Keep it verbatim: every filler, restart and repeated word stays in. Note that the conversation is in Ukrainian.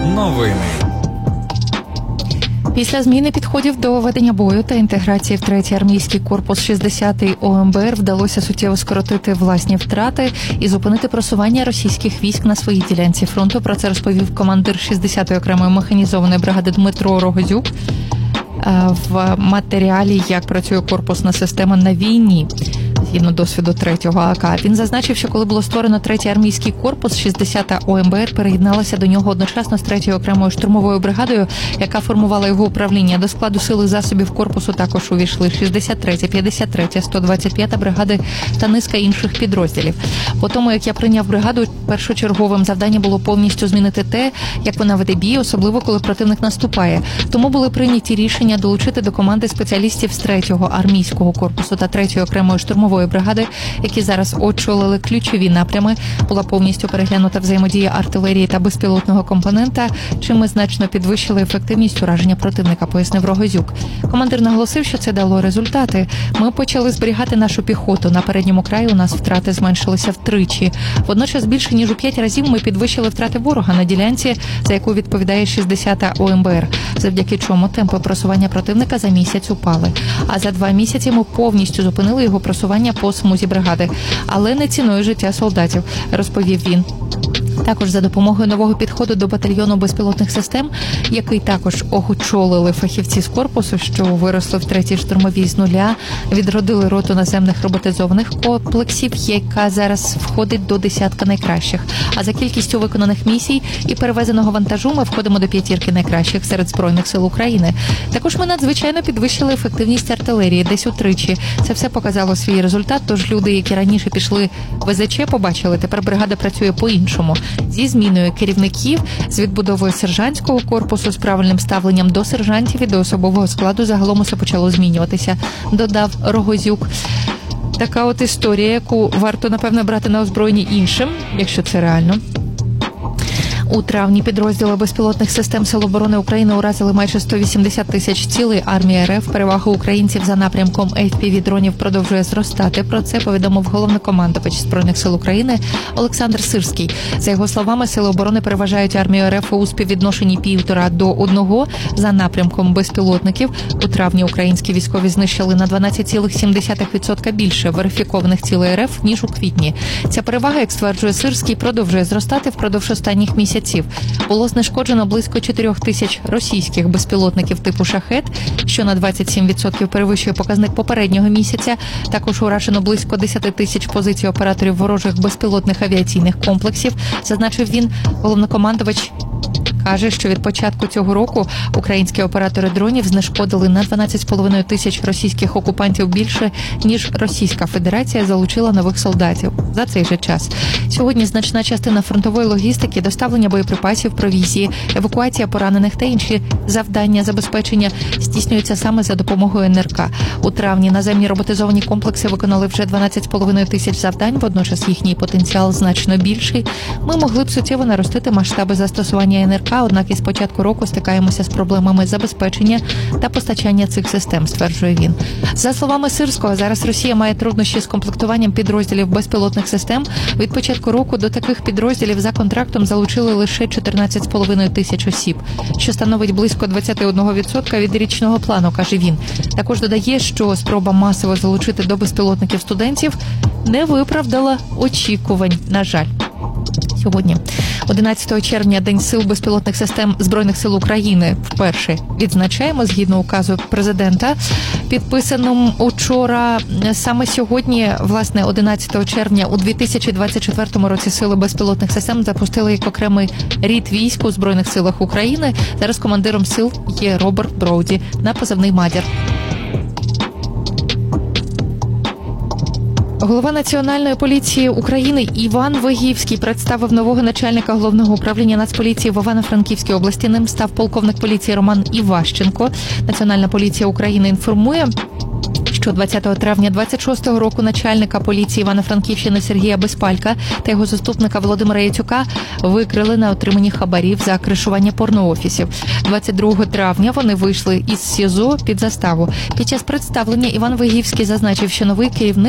Новини. Після зміни підходів до ведення бою та інтеграції в третій армійський корпус шістдесятий О Ем Бе Ер вдалося суттєво скоротити власні втрати і зупинити просування російських військ на своїй ділянці фронту. Про це розповів командир шістдесятої окремої механізованої бригади Дмитро Рогозюк в матеріалі «Як працює корпусна система на війні». Згідно досвіду третього А Ка. Він зазначив, що коли було створено третій армійський корпус, шістдесята О Ем Бе Ер переєдналася до нього одночасно з третьою окремою штурмовою бригадою, яка формувала його управління. До складу сили засобів корпусу також увійшли шістдесят третя, п'ятдесят третя, сто двадцять п'ята бригади та низка інших підрозділів. По тому, як я прийняв бригаду, першочерговим завданням було повністю змінити те, як вона веде бій, особливо коли противник наступає. Тому були прийняті рішення долучити до команди спеціалістів з третього армійського корпусу та третьої окремої штурмової бригади, які зараз очолили ключові напрями. Була повністю переглянута взаємодія артилерії та безпілотного компонента, чим ми значно підвищили ефективність ураження противника, пояснив Рогозюк. Командир наголосив, що це дало результати. Ми почали зберігати нашу піхоту. На передньому краї у нас втрати зменшилися втричі. Водночас більше ніж у п'ять разів ми підвищили втрати ворога на ділянці, за яку відповідає шістдесята О Ем Бе Ер, завдяки чому темпи просування противника за місяць упали. А за два місяці ми повністю зупинили його просування по смузі бригади, але не ціною життя солдатів, розповів він. Також за допомогою нового підходу до батальйону безпілотних систем, який також очолили фахівці з корпусу, що виросли в третій штурмовій з нуля, відродили роту наземних роботизованих комплексів, яка зараз входить до десятка найкращих. А за кількістю виконаних місій і перевезеного вантажу ми входимо до п'ятірки найкращих серед Збройних сил України. Також ми надзвичайно підвищили ефективність артилерії, десь утричі. Це все показало свій результат, тож люди, які раніше пішли в Ве Зе Че, побачили, тепер бригада працює по-іншому. Зі зміною керівників, з відбудовою сержантського корпусу, з правильним ставленням до сержантів і до особового складу загалом усе почало змінюватися, додав Рогозюк. Така от історія, яку варто, напевно, брати на озброєння іншим, якщо це реально. У травні підрозділи безпілотних систем Сил оборони України уразили майже сто вісімдесят тисяч цілей армії Ер Еф. Перевага українців за напрямком Еф Пі Ві-дронів продовжує зростати. Про це повідомив головнокомандувач Збройних сил України Олександр Сирський. За його словами, Сили оборони переважають армію Ер Еф у співвідношенні півтора до одного за напрямком безпілотників. У травні українські військові знищили на дванадцять цілих сім десятих відсотка більше верифікованих цілей Ер Еф, ніж у квітні. Ця перевага, як стверджує Сирський, продовжує зростати впродовж останніх місяців. Було знешкоджено близько чотирьох тисяч російських безпілотників типу «Шахед», що на двадцять сім відсотків перевищує показник попереднього місяця. Також уражено близько десять тисяч позицій операторів ворожих безпілотних авіаційних комплексів, зазначив він. Головнокомандувач каже, що від початку цього року українські оператори дронів знешкодили на дванадцять з половиною тисяч російських окупантів більше, ніж Російська Федерація залучила нових солдатів за цей же час. Сьогодні значна частина фронтової логістики, доставлення боєприпасів, провізії, евакуація поранених та інші завдання забезпечення здійснюються саме за допомогою Ен Ер Ка. У травні наземні роботизовані комплекси виконали вже дванадцять з половиною тисяч завдань, водночас їхній потенціал значно більший. Ми могли б суттєво наростити масштаби застосування Ен Ер Ка, однак із початку року стикаємося з проблемами забезпечення та постачання цих систем, стверджує він. За словами Сирського, зараз Росія має труднощі з комплектуванням підрозділів безпілотних систем. Від початку року до таких підрозділів за контрактом залучили лише чотирнадцять з половиною тисяч осіб, що становить близько двадцять один відсоток від річного плану, каже він. Також додає, що спроба масово залучити до безпілотників студентів не виправдала очікувань, на жаль. Сьогодні, одинадцятого червня, День сил безпілотних систем Збройних сил України вперше відзначаємо згідно указу президента, підписаному учора. Саме сьогодні, власне, одинадцятого червня у дві тисячі двадцять четвертому році сили безпілотних систем запустили як окремий рід військ у Збройних силах України. Зараз командиром сил є Роберт Броуді на позивний «Мадір». Голова Національної поліції України Іван Вигівський представив нового начальника Головного управління Нацполіції в Івано-Франківській області. Ним став полковник поліції Роман Іващенко. Національна поліція України інформує, що двадцятого травня двадцять шостого року начальника поліції Івано-Франківщини Сергія Безпалька та його заступника Володимира Яцюка викрили на отриманні хабарів за кришування порноофісів. двадцять другого травня вони вийшли із СІЗО під заставу. Під час представлення Іван Вигівський зазначив, що новий керівник